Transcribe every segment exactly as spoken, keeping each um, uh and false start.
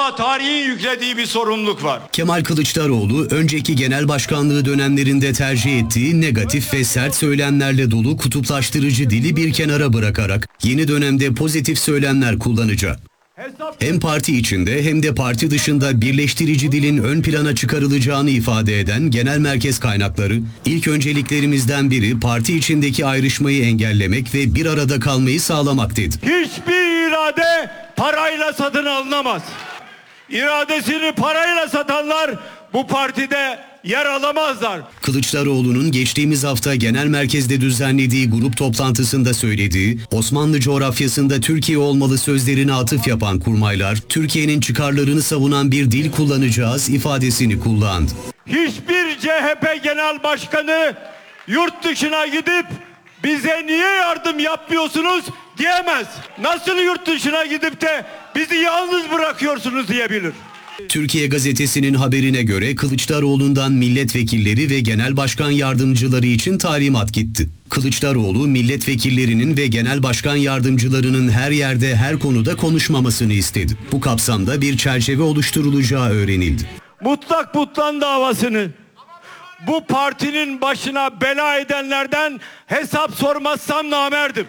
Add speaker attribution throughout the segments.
Speaker 1: Ama tarihin yüklediği bir sorumluluk var.
Speaker 2: Kemal Kılıçdaroğlu önceki genel başkanlığı dönemlerinde tercih ettiği negatif ve sert söylemlerle dolu kutuplaştırıcı dili bir kenara bırakarak yeni dönemde pozitif söylemler kullanacak. Hem parti içinde hem de parti dışında birleştirici dilin ön plana çıkarılacağını ifade eden genel merkez kaynakları, ilk önceliklerimizden biri parti içindeki ayrışmayı engellemek ve bir arada kalmayı sağlamak dedi.
Speaker 1: Hiçbir irade parayla satın alınamaz. İradesini parayla satanlar bu partide yer alamazlar.
Speaker 2: Kılıçdaroğlu'nun geçtiğimiz hafta genel merkezde düzenlediği grup toplantısında söylediği, Osmanlı coğrafyasında Türkiye olmalı sözlerine atıf yapan kurmaylar, Türkiye'nin çıkarlarını savunan bir dil kullanacağız ifadesini kullandı.
Speaker 1: Hiçbir C H P genel başkanı yurt dışına gidip bize niye yardım yapmıyorsunuz diyemez. Nasıl yurt dışına gidip de bizi yalnız bırakıyorsunuz diyebilir.
Speaker 2: Türkiye Gazetesi'nin haberine göre Kılıçdaroğlu'ndan milletvekilleri ve genel başkan yardımcıları için talimat gitti. Kılıçdaroğlu milletvekillerinin ve genel başkan yardımcılarının her yerde her konuda konuşmamasını istedi. Bu kapsamda bir çerçeve oluşturulacağı öğrenildi.
Speaker 1: Mutlak Mutlan davasını bu partinin başına bela edenlerden hesap sormazsam namerdim.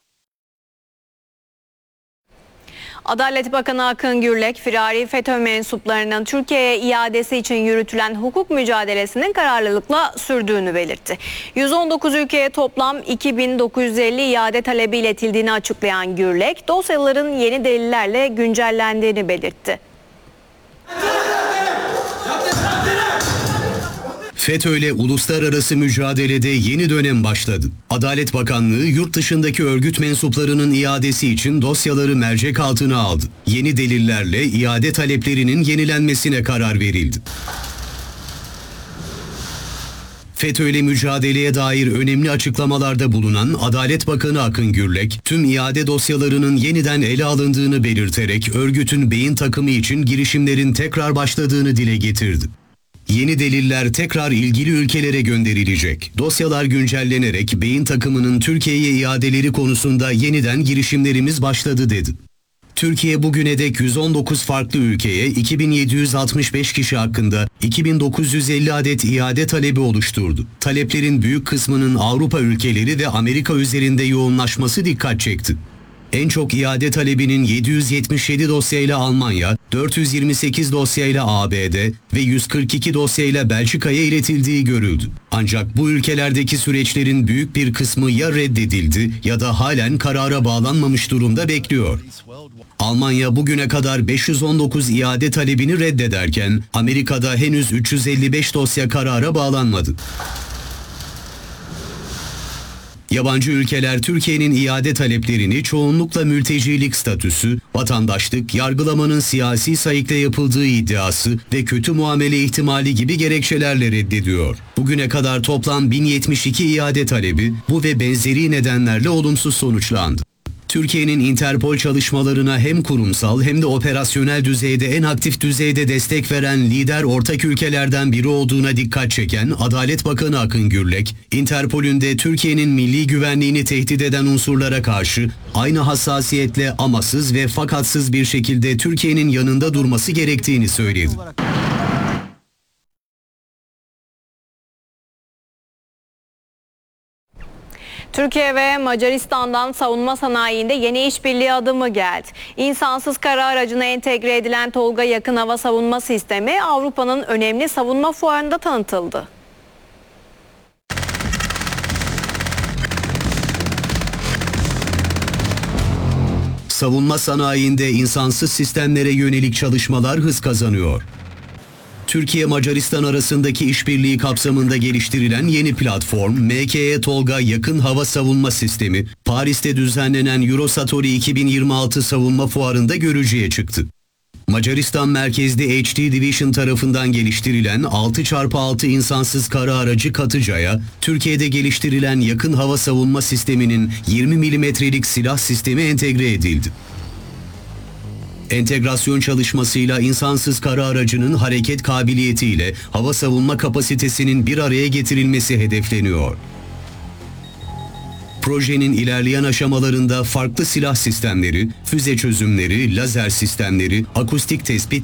Speaker 3: Adalet Bakanı Akın Gürlek, firari FETÖ mensuplarının Türkiye'ye iadesi için yürütülen hukuk mücadelesinin kararlılıkla sürdüğünü belirtti. yüz on dokuz ülkeye toplam iki bin dokuz yüz elli iade talebi iletildiğini açıklayan Gürlek, dosyaların yeni delillerle güncellendiğini belirtti.
Speaker 2: FETÖ'yle uluslararası mücadelede yeni dönem başladı. Adalet Bakanlığı yurt dışındaki örgüt mensuplarının iadesi için dosyaları mercek altına aldı. Yeni delillerle iade taleplerinin yenilenmesine karar verildi. FETÖ'yle mücadeleye dair önemli açıklamalarda bulunan Adalet Bakanı Akın Gürlek, tüm iade dosyalarının yeniden ele alındığını belirterek örgütün beyin takımı için girişimlerin tekrar başladığını dile getirdi. Yeni deliller tekrar ilgili ülkelere gönderilecek. Dosyalar güncellenerek beyin takımının Türkiye'ye iadeleri konusunda yeniden girişimlerimiz başladı dedi. Türkiye bugüne dek yüz on dokuz farklı ülkeye iki bin yedi yüz altmış beş kişi hakkında iki bin dokuz yüz elli adet iade talebi oluşturdu. Taleplerin büyük kısmının Avrupa ülkeleri ve Amerika üzerinde yoğunlaşması dikkat çekti. En çok iade talebinin yedi yüz yetmiş yedi dosyayla Almanya, dört yüz yirmi sekiz dosyayla A B D ve yüz kırk iki dosyayla Belçika'ya iletildiği görüldü. Ancak bu ülkelerdeki süreçlerin büyük bir kısmı ya reddedildi ya da halen karara bağlanmamış durumda bekliyor. Almanya bugüne kadar beş yüz on dokuz iade talebini reddederken Amerika'da henüz üç yüz elli beş dosya karara bağlanmadı. Yabancı ülkeler Türkiye'nin iade taleplerini çoğunlukla mültecilik statüsü, vatandaşlık, yargılamanın siyasi sayıkla yapıldığı iddiası ve kötü muamele ihtimali gibi gerekçelerle reddediyor. Bugüne kadar toplam bin yetmiş iki iade talebi bu ve benzeri nedenlerle olumsuz sonuçlandı. Türkiye'nin Interpol çalışmalarına hem kurumsal hem de operasyonel düzeyde en aktif düzeyde destek veren lider ortak ülkelerden biri olduğuna dikkat çeken Adalet Bakanı Akın Gürlek, Interpol'ün de Türkiye'nin milli güvenliğini tehdit eden unsurlara karşı aynı hassasiyetle amasız ve fakatsız bir şekilde Türkiye'nin yanında durması gerektiğini söyledi.
Speaker 3: Türkiye ve Macaristan'dan savunma sanayinde yeni işbirliği adımı geldi. İnsansız kara aracına entegre edilen Tolga yakın hava savunma sistemi Avrupa'nın önemli savunma fuarında tanıtıldı.
Speaker 2: Savunma sanayinde insansız sistemlere yönelik çalışmalar hız kazanıyor. Türkiye-Macaristan arasındaki işbirliği kapsamında geliştirilen yeni platform M K E Tolga Yakın Hava Savunma Sistemi, Paris'te düzenlenen Eurosatori iki bin yirmi altı savunma fuarında görücüye çıktı. Macaristan merkezli H D Division tarafından geliştirilen altı çarpı altı insansız kara aracı Katıca'ya, Türkiye'de geliştirilen yakın hava savunma sisteminin yirmi milimetrelik silah sistemi entegre edildi. Entegrasyon çalışmasıyla insansız kara aracının hareket kabiliyetiyle hava savunma kapasitesinin bir araya getirilmesi hedefleniyor. Projenin ilerleyen aşamalarında farklı silah sistemleri, füze çözümleri, lazer sistemleri, akustik tespit